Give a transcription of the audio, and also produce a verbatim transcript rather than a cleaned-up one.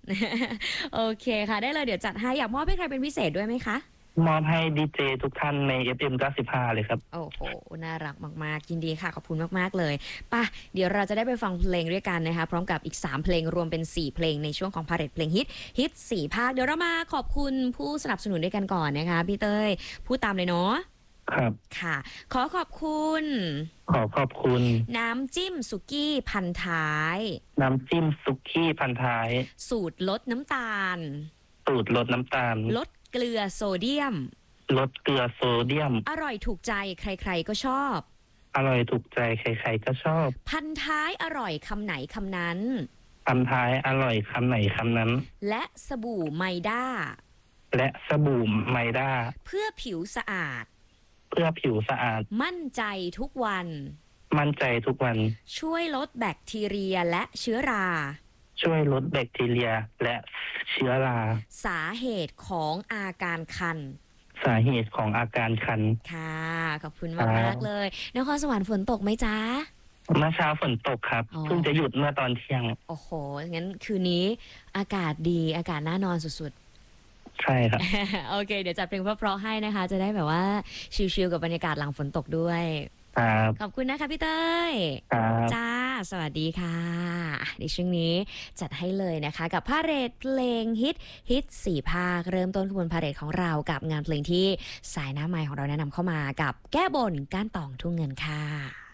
โอเคค่ะได้เลยเดี๋ยวจัดให้อยากมอบให้ใครเป็นพิเศษด้วยไหมคะมอบให้ดีเจทุกท่านใน เอฟ เอ็ม เก้าสิบห้าเลยครับโอ้โหน่ารักมากๆยินดีค่ะขอบคุณมากๆเลยป่ะเดี๋ยวเราจะได้ไปฟังเพลงด้วยกันนะคะพร้อมกับอีกสามเพลงรวมเป็นสี่เพลงในช่วงของพาเหรดเพลงฮิตฮิตสี่ภาคเดี๋ยวเรามาขอบคุณผู้สนับสนุนด้วยกันก่อนนะคะพี่เต้ยพูดตามเลยเนาะครับค่ะขอขอบคุณขอขอบคุณน้ำจิ้มสุกี้พันท้ายน้ำจิ้มซุกี้พันท้ายสูตรลดน้ำตาลสูตรลดน้ำตาลลดเกลือโซเดียมลดเกลือโซเดียมอร่อยถูกใจใครๆก็ชอบอร่อยถูกใจใครๆก็ชอบพันท้ายอร่อยคำไหนคำนั้นพันท้ายอร่อยคำไหนคำนั้นและสบู่ไมด้าและสบู่ไมด้าเพื่อผิวสะอาดเพื่อผิวสะอาดมั่นใจทุกวันมั่นใจทุกวันช่วยลดแบคทีเรียและเชื้อราช่วยลดแบคทีเรียและเชื้อราสาเหตุของอาการคันสาเหตุของอาการคันค่ะขอบคุณมากมากเลยนครสวรรค์ฝนตกไหมจ๊ะเมื่อเช้าฝนตกครับเพิ่งจะหยุดเมื่อตอนเที่ยงโอ้โหงั้นคืนนี้อากาศดีอากาศน่านอนสุดๆใช่ครับโอเคเดี๋ยวจัดเพลงเพราะๆให้นะคะจะได้แบบว่าชิลๆกับบรรยากาศหลังฝนตกด้วยครับขอบคุณนะคะพี่เต้ยครับจ้าสวัสดีค่ะในช่วงนี้จัดให้เลยนะคะกับพาเหรดเพลงฮิตฮิตสี่ภาคเริ่มต้นขบวนพาเหรดของเรากับงานเพลงที่สายหน้าไมค์ของเราแนะนำเข้ามากับแก้บนก้านตองทุ่งเงินค่ะ